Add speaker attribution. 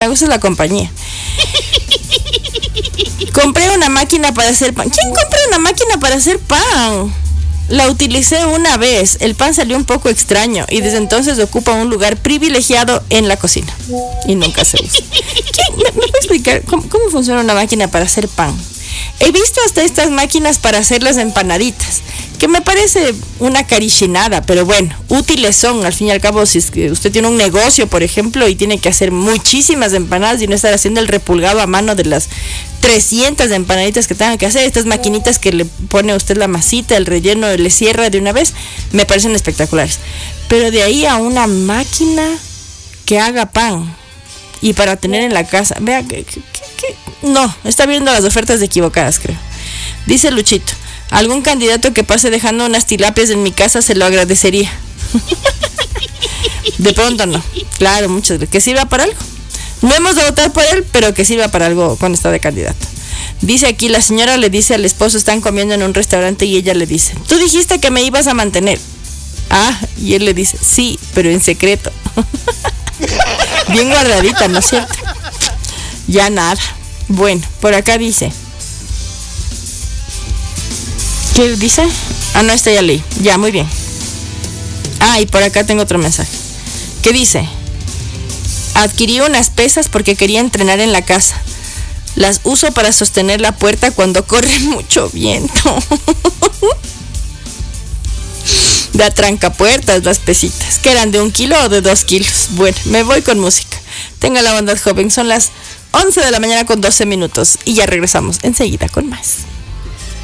Speaker 1: gusta la compañía. Compré una máquina para hacer pan. ¿Quién compra una máquina para hacer pan? La utilicé una vez. El pan salió un poco extraño y desde entonces ocupa un lugar privilegiado en la cocina. Y nunca se usa. ¿Me puede explicar cómo funciona una máquina para hacer pan? He visto hasta estas máquinas para hacer las empanaditas, que me parece una carichinada, pero bueno, útiles son. Al fin y al cabo, si es que usted tiene un negocio, por ejemplo, y tiene que hacer muchísimas empanadas y no estar haciendo el repulgado a mano de las 300 empanaditas que tenga que hacer, estas maquinitas que le pone a usted la masita, el relleno, le cierra de una vez, me parecen espectaculares. Pero de ahí a una máquina que haga pan y para tener en la casa, vea que no, está viendo las ofertas equivocadas, creo. Dice Luchito: algún candidato que pase dejando unas tilapias en mi casa se lo agradecería. De pronto no. Claro, muchas gracias. Que sirva para algo. No hemos de votar por él, pero que sirva para algo cuando está de candidato. Dice aquí, la señora le dice al esposo, están comiendo en un restaurante y ella le dice: tú dijiste que me ibas a mantener. Ah, y él le dice: sí, pero en secreto. Bien guardadita, ¿no es cierto? Ya nada. Bueno, por acá dice... ¿Qué dice? Ah, no, esta ya leí. Ya, muy bien. Ah, y por acá tengo otro mensaje. ¿Qué dice? Adquirí unas pesas porque quería entrenar en la casa. Las uso para sostener la puerta cuando corre mucho viento. Da trancapuertas las pesitas, que eran de 1 kilo o de 2 kilos. Bueno, me voy con música. Tenga la bondad, joven. Son las 11 de la mañana con 12 minutos y ya regresamos enseguida con más.